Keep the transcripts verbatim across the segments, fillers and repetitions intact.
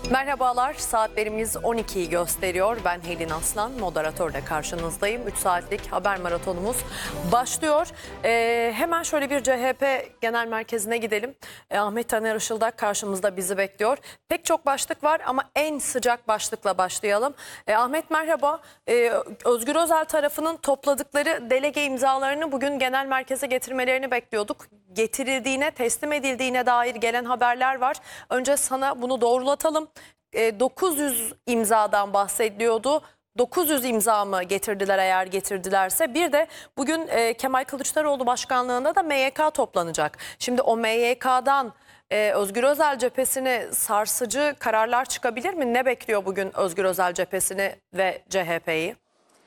Merhabalar, saatlerimiz on ikiyi gösteriyor. Ben Helin Aslan, moderatörle karşınızdayım. üç saatlik haber maratonumuz başlıyor. Ee, hemen şöyle bir C H P Genel Merkezi'ne gidelim. Ee, Ahmet Taner Işıldak karşımızda bizi bekliyor. Pek çok başlık var ama en sıcak başlıkla başlayalım. Ee, Ahmet merhaba. Ee, Özgür Özel tarafının topladıkları delege imzalarını bugün genel merkeze getirmelerini bekliyorduk. Getirildiğine, teslim edildiğine dair gelen haberler var. Önce sana bunu doğrulatalım. dokuz yüz imzadan bahsediliyordu. dokuz yüz imza mı getirdiler eğer getirdilerse? Bir de bugün Kemal Kılıçdaroğlu başkanlığında da M Y K toplanacak. Şimdi o M Y K'dan Özgür Özel cephesini sarsıcı kararlar çıkabilir mi? Ne bekliyor bugün Özgür Özel cephesini ve C H P'yi?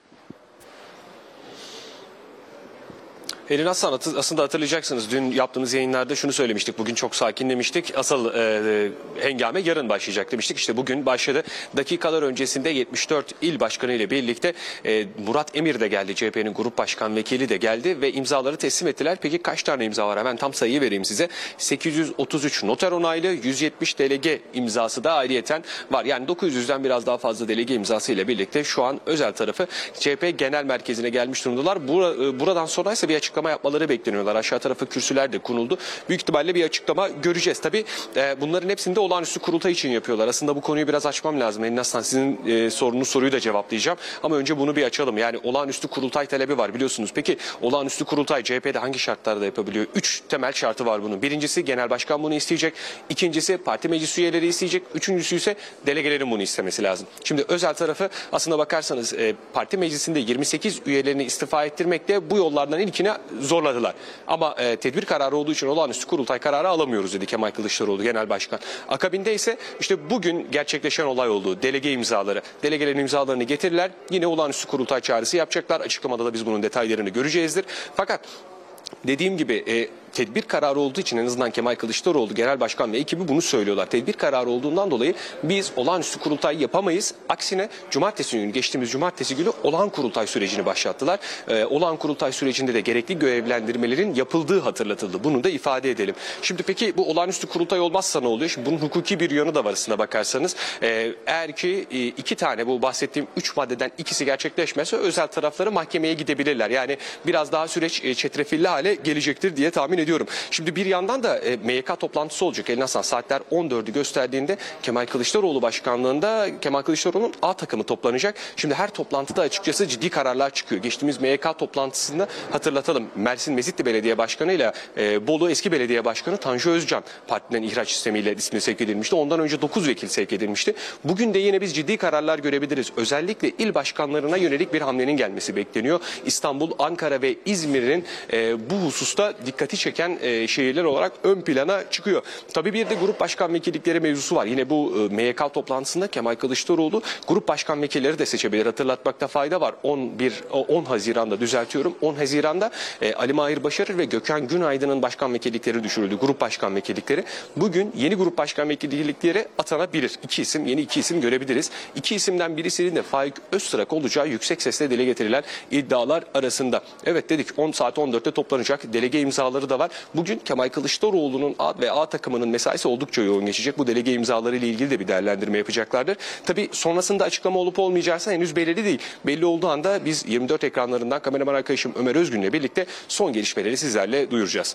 Helin Aslan, aslında hatırlayacaksınız dün yaptığımız yayınlarda şunu söylemiştik. Bugün çok sakin demiştik. Asıl e, hengame yarın başlayacak demiştik. İşte bugün başladı. Dakikalar öncesinde yetmiş dört il başkanı ile birlikte e, Murat Emir de geldi. C H P'nin grup başkan vekili de geldi ve imzaları teslim ettiler. Peki kaç tane imza var? Hemen tam sayıyı vereyim size. sekiz yüz otuz üç noter onaylı, yüz yetmiş delege imzası da ayrıyeten var. Yani dokuz yüzden biraz daha fazla delege imzası ile birlikte şu an özel tarafı C H P Genel Merkezi'ne gelmiş durumdalar. Bura, buradan sonra ise bir açıklama yapmaları bekleniyorlar. Aşağı tarafı kürsüler de konuldu. Büyük ihtimalle bir açıklama göreceğiz. Tabii e, bunların hepsini de olağanüstü kurultay için yapıyorlar. Aslında bu konuyu biraz açmam lazım. Elin Aslan, sizin e, sorunuz soruyu da cevaplayacağım. Ama önce bunu bir açalım. Yani olağanüstü kurultay talebi var biliyorsunuz. Peki olağanüstü kurultay C H P'de hangi şartlarda yapabiliyor? Üç temel şartı var bunun. Birincisi genel başkan bunu isteyecek. İkincisi parti meclis üyeleri isteyecek. Üçüncüsü ise delegelerin bunu istemesi lazım. Şimdi özel tarafı aslında bakarsanız e, parti meclisinde yirmi sekiz üyelerini istifa ettirmekte bu yollardan ilkine zorladılar. Ama e, tedbir kararı olduğu için olağanüstü kurultay kararı alamıyoruz dedi Kemal Kılıçdaroğlu Genel Başkan. Akabinde ise işte bugün gerçekleşen olay oldu. Delege imzaları. Delegelerin imzalarını getirirler. Yine olağanüstü kurultay çağrısı yapacaklar. Açıklamada da biz bunun detaylarını göreceğizdir. Fakat dediğim gibi e, tedbir kararı olduğu için en azından Kemal Kılıçdaroğlu Genel Başkan ve ekibi bunu söylüyorlar. Tedbir kararı olduğundan dolayı biz olağanüstü kurultay yapamayız. Aksine cumartesi günü, geçtiğimiz cumartesi günü olağan kurultay sürecini başlattılar. Ee, olağan kurultay sürecinde de gerekli görevlendirmelerin yapıldığı hatırlatıldı. Bunu da ifade edelim. Şimdi peki bu olağanüstü kurultay olmazsa ne oluyor? Şimdi bunun hukuki bir yanı da var aslında bakarsanız. Ee, eğer ki e, iki tane bu bahsettiğim üç maddeden ikisi gerçekleşmezse özel tarafları mahkemeye gidebilirler. Yani biraz daha süreç e, çetrefilli hale gelecektir diye tahmin ediyorum. Şimdi bir yandan da e, M Y K toplantısı olacak. Elin Aslan, saatler on dördü gösterdiğinde Kemal Kılıçdaroğlu başkanlığında Kemal Kılıçdaroğlu'nun A takımı toplanacak. Şimdi her toplantıda açıkçası ciddi kararlar çıkıyor. Geçtiğimiz M Y K toplantısında hatırlatalım. Mersin Mezitli Belediye Başkanı ile e, Bolu eski belediye başkanı Tanju Özcan partiden ihraç sistemiyle ismini sevk edilmişti. Ondan önce dokuz vekil sevk edilmişti. Bugün de yine biz ciddi kararlar görebiliriz. Özellikle il başkanlarına yönelik bir hamlenin gelmesi bekleniyor. İstanbul, Ankara ve İzmir'in e, bu hususta dikkati çeken e, şehirler olarak ön plana çıkıyor. Tabii bir de grup başkan vekillikleri mevzusu var. Yine bu e, M Y K toplantısında Kemal Kılıçdaroğlu grup başkan vekilleri de seçebilir. Hatırlatmakta fayda var. on bir on Haziran'da düzeltiyorum. on Haziran'da e, Ali Mahir Başarır ve Gökhan Günaydın'ın başkan vekillikleri düşürüldü. Grup başkan vekillikleri. Bugün yeni grup başkan vekillikleri atanabilir. İki isim, yeni iki isim görebiliriz. İki isimden birisinin de Faik Öztrak olacağı yüksek sesle dile getirilen iddialar arasında. Evet dedik, on saat on dörtte toplanacak. Delege imzaları da var. Bugün Kemal Kılıçdaroğlu'nun A ve A takımının mesaisi oldukça yoğun geçecek. Bu delege imzaları ile ilgili de bir değerlendirme yapacaklardır. Tabii sonrasında açıklama olup olmayacaksa henüz belirli değil. Belli olduğu anda biz yirmi dört ekranlarından kameraman arkadaşım Ömer Özgün'le birlikte son gelişmeleri sizlerle duyuracağız.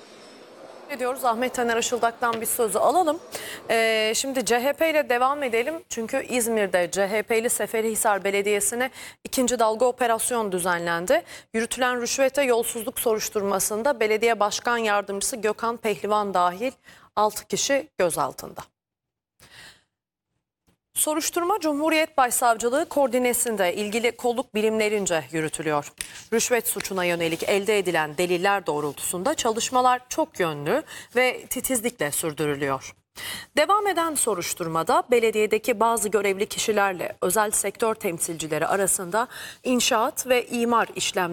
Ediyoruz. Ahmet Taner Işıldak'tan bir sözü alalım. Ee, şimdi C H P ile devam edelim. Çünkü İzmir'de C H P'li Seferihisar Belediyesi'ne ikinci dalga operasyon düzenlendi. Yürütülen rüşvet ve yolsuzluk soruşturmasında belediye başkan yardımcısı Gökhan Pehlivan dahil altı kişi gözaltında. Soruşturma Cumhuriyet Başsavcılığı koordinesinde ilgili kolluk birimlerince yürütülüyor. Rüşvet suçuna yönelik elde edilen deliller doğrultusunda çalışmalar çok yönlü ve titizlikle sürdürülüyor. Devam eden soruşturmada belediyedeki bazı görevli kişilerle özel sektör temsilcileri arasında inşaat ve imar işlemleri